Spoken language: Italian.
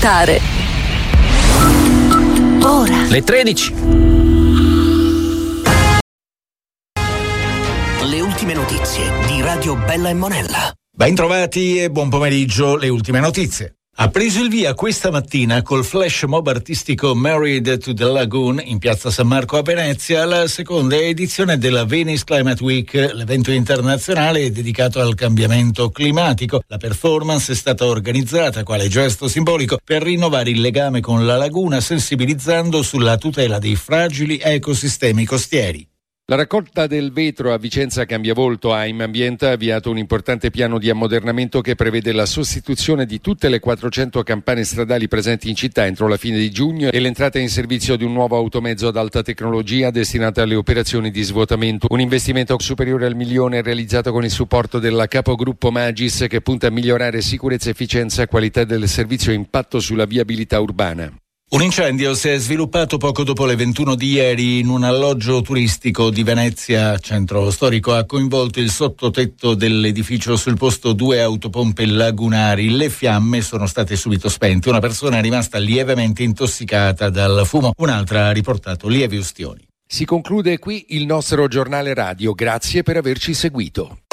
ascoltare. Ora. Le 13. Le ultime notizie di Radio Bella e Monella. Ben trovati e buon pomeriggio, le ultime notizie. Ha preso il via questa mattina col flash mob artistico Married to the Lagoon in piazza San Marco a Venezia la seconda edizione della Venice Climate Week, l'evento internazionale dedicato al cambiamento climatico. La performance è stata organizzata quale gesto simbolico per rinnovare il legame con la laguna, sensibilizzando sulla tutela dei fragili ecosistemi costieri. La raccolta del vetro a Vicenza Cambiavolto ha Imambiente avviato un importante piano di ammodernamento che prevede la sostituzione di tutte le 400 campane stradali presenti in città entro la fine di giugno e l'entrata in servizio di un nuovo automezzo ad alta tecnologia destinato alle operazioni di svuotamento. Un investimento superiore al milione realizzato con il supporto della capogruppo Magis che punta a migliorare sicurezza, efficienza, qualità del servizio e impatto sulla viabilità urbana. Un incendio si è sviluppato poco dopo le 21 di ieri in un alloggio turistico di Venezia, centro storico. Ha coinvolto il sottotetto dell'edificio, sul posto 2 autopompe lagunari. Le fiamme sono state subito spente. Una persona è rimasta lievemente intossicata dal fumo, un'altra ha riportato lievi ustioni. Si conclude qui il nostro giornale radio. Grazie per averci seguito.